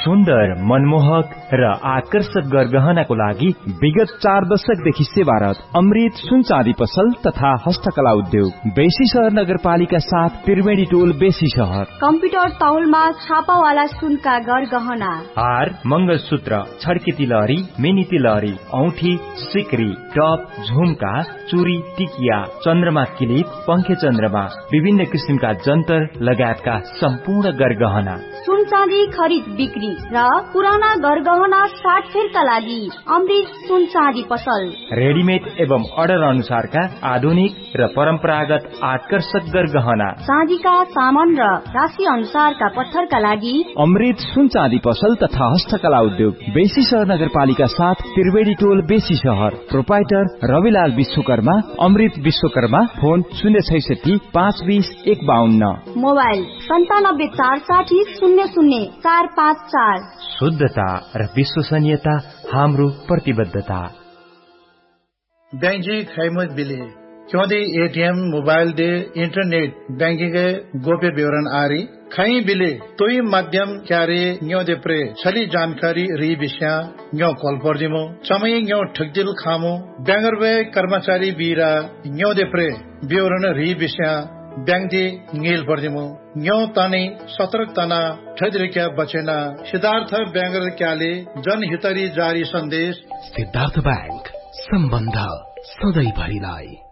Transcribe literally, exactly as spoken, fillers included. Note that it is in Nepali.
सुन्दर, मनमोहक र आकर्षक गरगहनाको लागि विगत चार दशकदेखि सेवारत अमृत सुन चाँदी पसल तथा हस्तकला उद्योग बेसी शहर नगरपालिका साथ त्रिवेणी टोल बेसी शहर। कम्प्युटर तौलमा छापावाला सुनका गरगहना, हार, मंगलसूत्र, छड्के तिलहरी, मिनी तिलहरी, औठी, सिक्री, टप, झुमका, चुरी, टिकिया, चन्द्रमा किलिप, पंखे चन्द्रमा, विभिन्न किसिमका जन्तर लगायतका सम्पूर्ण गरगहना। सुन चाँदी खरिद बिक्री र पुराना गरगहना साटफेरका लागि अमृत सुन चाँदी पसल। रेडिमेड एवं अर्डर अनुसारका आधुनिक र परम्परागत आकर्षक गरगहना, चाँदीका सामान र राशि अनुसारका पत्थरका लागि अमृत सुन चाँदी पसल तथा हस्तकला उद्योग बेसी शहर नगरपालिका साथ त्रिवेणी टोल बेसी शहर। प्रोपाइटर रविलाल विश्वकर्मा, अमृत विश्वकर्मा। फोन शून्य छैसठी पाँच बीस एक बाहन्न। मोबाइल सन्तानब्बे चार साठी शून्य शून्य चार पाँच चार। शुद्धता र विश्वसनीयता हाम्रो प्रतिबद्धता। बैंक खैमत बिले क्योंकि ATM mobile they internet banking के गोप्य विवरण आरी खई बिले तोई माध्यम क्यारे न्यो दे प्रे छली जानकारी री विषय न्यो कॉल पर दिमो समय न्यो ठगदिल खामो बैंगरवे कर्मचारी बीरा न्यो दे प्रे विवरण री विषय बैंक दे नील पर दिमो न्यो ताने सतर्क तना ठगरिक्या बचेना। सिद्धार्थ बैंगर क्याले जनहितरी जारी संदेश। सिद्धार्थ बैंक सम्बन्ध सधैँ भरिलाई।